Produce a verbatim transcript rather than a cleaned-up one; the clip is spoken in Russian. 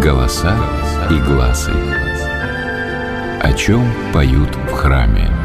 голоса и глазы. О чем поют в храме.